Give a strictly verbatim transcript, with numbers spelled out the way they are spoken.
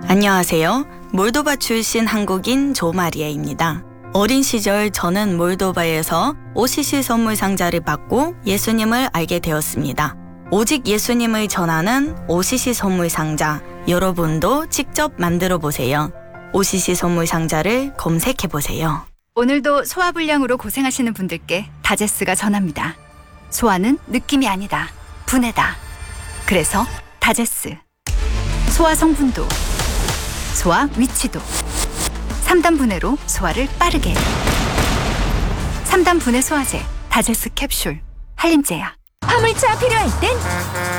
안녕하세요. 몰도바 출신 한국인 조마리아입니다. 어린 시절 저는 몰도바에서 오시시 선물 상자를 받고 예수님을 알게 되었습니다. 오직 예수님을 전하는 오시시 선물 상자, 여러분도 직접 만들어 보세요. 오시시 선물 상자를 검색해 보세요. 오늘도 소화불량으로 고생하시는 분들께 다제스가 전합니다. 소화는 느낌이 아니다. 분해다. 그래서 다제스. 소화 성분도, 소화 위치도, 삼 단 분해로 소화를 빠르게. 삼 단 분해 소화제 다제스 캡슐 한림제약. 화물차 필요할 땐